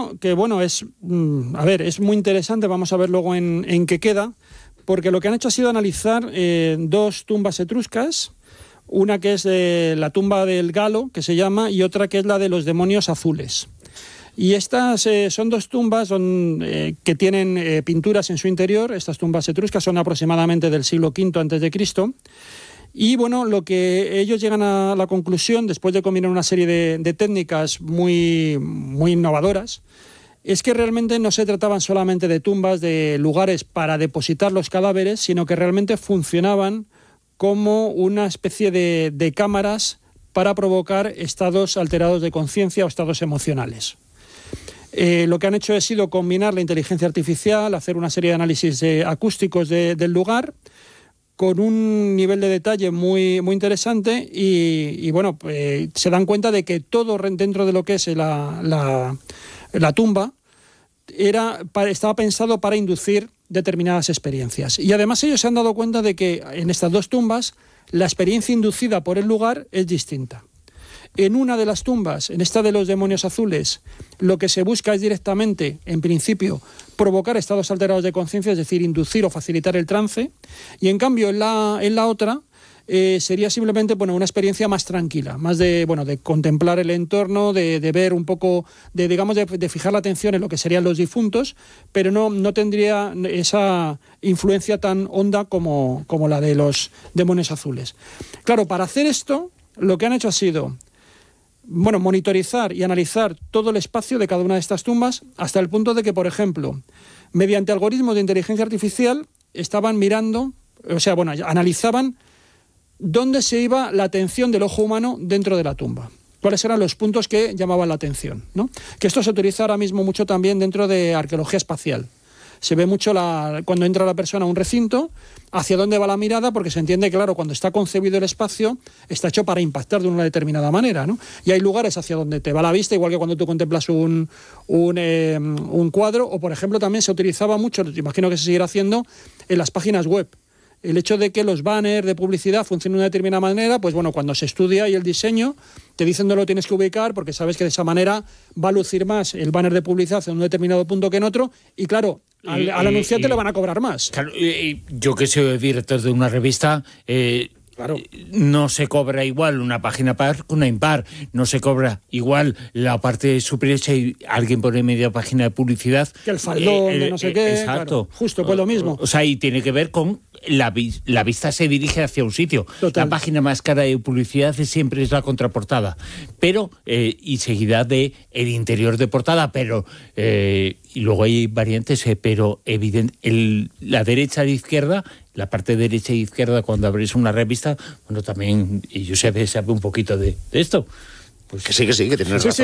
estudio que, bueno, es muy interesante, vamos a ver luego en qué queda, porque lo que han hecho ha sido analizar 2 tumbas etruscas, una que es la tumba del Galo, que se llama, y otra que es la de los demonios azules. Y estas son 2 tumbas que tienen pinturas en su interior. Estas tumbas etruscas son aproximadamente del siglo V a.C., y bueno, lo que ellos llegan a la conclusión, después de combinar una serie de técnicas muy, muy innovadoras, es que realmente no se trataban solamente de tumbas, de lugares para depositar los cadáveres, sino que realmente funcionaban como una especie de cámaras para provocar estados alterados de conciencia o estados emocionales. Lo que han hecho ha sido combinar la inteligencia artificial, hacer una serie de análisis acústicos del lugar, con un nivel de detalle muy, muy interesante y bueno, se dan cuenta de que todo dentro de lo que es la tumba estaba pensado para inducir determinadas experiencias. Y además ellos se han dado cuenta de que en estas 2 tumbas la experiencia inducida por el lugar es distinta. En una de las tumbas, en esta de los demonios azules, lo que se busca es directamente, en principio, provocar estados alterados de conciencia, es decir, inducir o facilitar el trance, y en cambio en la otra sería simplemente una experiencia más tranquila, más de contemplar el entorno, de ver un poco, de fijar la atención en lo que serían los difuntos, pero no tendría esa influencia tan honda como la de los demonios azules. Claro, para hacer esto, lo que han hecho ha sido monitorizar y analizar todo el espacio de cada una de estas tumbas, hasta el punto de que, por ejemplo, mediante algoritmos de inteligencia artificial estaban mirando, analizaban dónde se iba la atención del ojo humano dentro de la tumba. Cuáles eran los puntos que llamaban la atención, ¿no? Que esto se utiliza ahora mismo mucho también dentro de arqueología espacial. Se ve mucho cuando entra la persona a un recinto, hacia dónde va la mirada, porque se entiende que, claro, cuando está concebido el espacio, está hecho para impactar de una determinada manera, ¿no? Y hay lugares hacia donde te va la vista, igual que cuando tú contemplas un cuadro, o, por ejemplo, también se utilizaba mucho, imagino que se seguirá haciendo, en las páginas web. El hecho de que los banners de publicidad funcionen de una determinada manera, pues bueno, cuando se estudia y el diseño, te dicen dónde lo tienes que ubicar, porque sabes que de esa manera va a lucir más el banner de publicidad en un determinado punto que en otro, y claro, al anunciante le van a cobrar más. Claro, yo que soy director de una revista, claro, no se cobra igual una página par que una impar, no se cobra igual la parte superior si alguien pone media página de publicidad que el faldón de no sé qué. Exacto. Claro, justo, pues lo mismo. O sea, y tiene que ver con la vista se dirige hacia un sitio. Total. La página más cara de publicidad siempre es la contraportada, pero y seguida de el interior de portada, pero y luego hay variantes, pero la derecha a la izquierda, la parte derecha e izquierda cuando abrís una revista, bueno, también, y yo sabe un poquito de esto. Pues que sí, que tienes razón.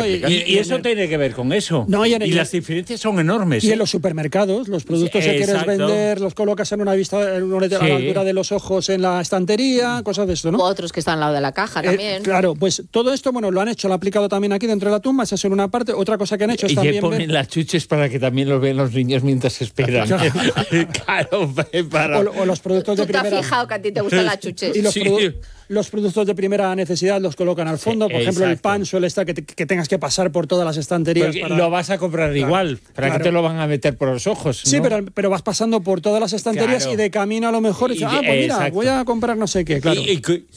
Y eso tiene que ver con eso. No, y las diferencias son enormes. Y en los supermercados, los productos que quieres vender, los colocas en una vista, a la altura de los ojos en la estantería, cosas de esto, ¿no? O otros que están al lado de la caja también. Claro, pues todo esto, lo han hecho, lo han aplicado también aquí dentro de la tumba, esa es una parte. Otra cosa que han hecho es también... Y ponen las chuches para que también los vean los niños mientras esperan. Claro, o los productos de primera... ¿Tú te has fijado que a ti te gustan las chuches? Y los productos de primera necesidad los colocan al fondo, por ejemplo, el pan suele estar que tengas que pasar por todas las estanterías. Lo vas a comprar igual, ¿para qué te lo van a meter por los ojos? Sí, ¿no? pero vas pasando por todas las estanterías y de camino a lo mejor dices, pues mira, voy a comprar no sé qué, claro.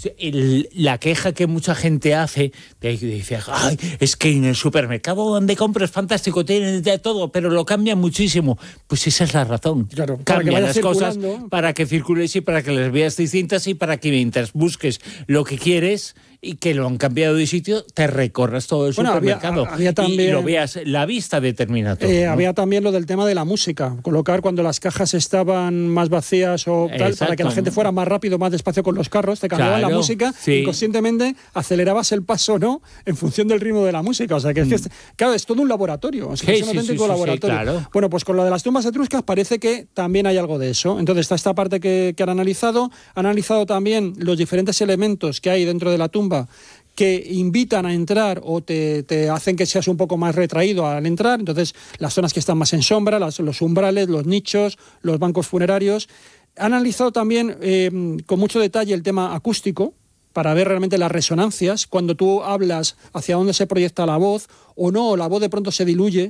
La queja que mucha gente hace, dice, ay, es que en el supermercado donde compro es fantástico, tienen de todo, pero lo cambian muchísimo. Pues esa es la razón. Claro, cambian las cosas para que circules y para que las veas distintas y para que mientras busques lo que quieres y que lo han cambiado de sitio, te recorras todo el supermercado había también, y lo veas, la vista determina todo. ¿No? Había también lo del tema de la música, colocar cuando las cajas estaban más vacías o tal, para que la gente fuera más rápido, más despacio con los carros, te cambiaban la música, inconscientemente acelerabas el paso, ¿no? En función del ritmo de la música, o sea que claro, es todo un laboratorio, es un auténtico laboratorio. Claro. Bueno, pues con lo de las tumbas etruscas parece que también hay algo de eso. Entonces está esta parte que han analizado también los diferentes elementos que hay dentro de la tumba que invitan a entrar o te hacen que seas un poco más retraído al entrar. Entonces, las zonas que están más en sombra, los umbrales, los nichos, los bancos funerarios. Han analizado también con mucho detalle el tema acústico, para ver realmente las resonancias, cuando tú hablas hacia dónde se proyecta la voz o no, la voz de pronto se diluye